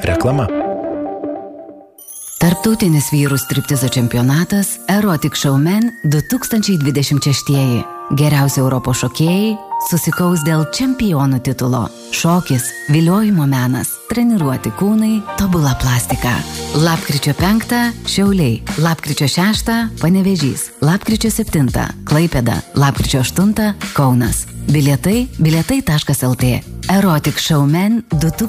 Reklama. Tarptautinis vyrų striptizo čempionatas Erotic Showman 2026. Geriausi Europos šokėjai susikaus dėl čempionų titulo. Šokis, viliojimo menas, treniruoti kūnai, tobula plastika. Lapkričio 5 Šiauliai, lapkričio 6 Panevėžys, lapkričio 7 Klaipėda, lapkričio 8 Kaunas. Bilietai.lt. Erotic Showman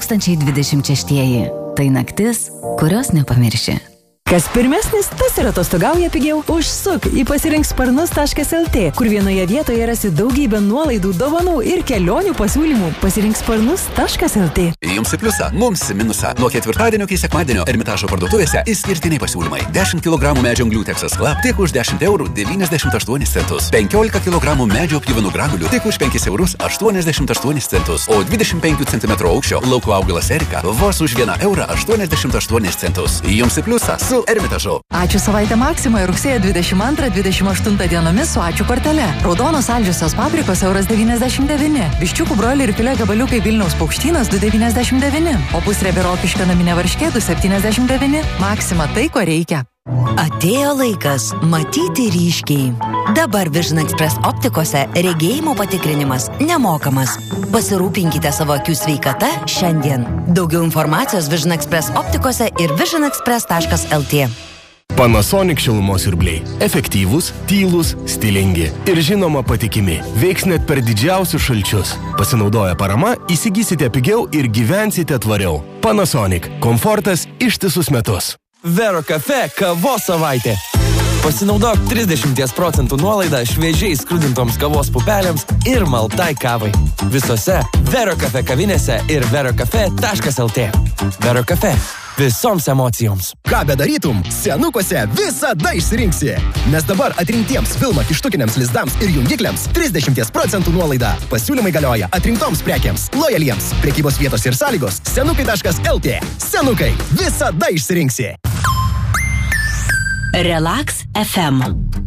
2026. Tai naktis, kurios nepamirši. Kas pirmesnis, tas ir atostogauja pigiau. Užsuk į pasirinksparnus.lt, kur vienoje vietoje rasi daugybę nuolaidų, dovanų ir kelionių pasiūlymų. Pasirinksparnus.lt. Jums į pliusą, mums į minusą. Nuo ketvirtadienio iki sekmadienio Ermitažo parduotuvėse išskirtiniai pasiūlymai. 10 kg medžio anglių Texas Club tik už 10 eurų 98 centus. 15 kg medžio pjuvenų granulių tik už 5 eurus 88 centus. O 25 cm aukščio lauko augalas Erika vos už 1 eurą 88 centus. Jums į pliusą su Ermitažu. Ačiū savaitę Maksimoje rugsėjo 22-28 dienomis su ačiū kortele. Raudonos saldžiosios paprikos €99. Viščiukų broilerių ir filė gabaliukai Vilniaus Paukštynas 2,99. O pusriebė rokiškio naminė varškė 2,79. Maksima tai, ko reikia. Atėjo laikas matyti ryškiai. Dabar Vision Express optikose regėjimo patikrinimas nemokamas. Pasirūpinkite savo akių sveikata šiandien. Daugiau informacijos Vision Express optikose ir visionexpress.lt. Panasonic šilumos siurbliai. Efektyvūs, tylūs, stilingi ir žinoma patikimi. Veiks net per didžiausius šalčius. Pasinaudoję parama, įsigysite pigiau ir gyvensite tvariau. Panasonic. Komfortas ištisus metus. Vero Cafe kavos savaitė. Pasinaudok 30% nuolaidą šviežiai skrudintoms kavos pupelėms ir maltai kavai. Visose Vero Cafe kavinėse ir verocafe.lt. Vero Cafe. Visoms emocijoms. Ką bedarytum, senukose visada išsirinksi. Nes dabar atrinktiems filmą kištukiniams lizdams ir jungikliams 30% nuolaida. Pasiūlymai galioja atrinktoms prekiams, lojaliems. Prekybos vietos ir sąlygos senukai.lt. Senukai visada išsirinksi. Relax FM.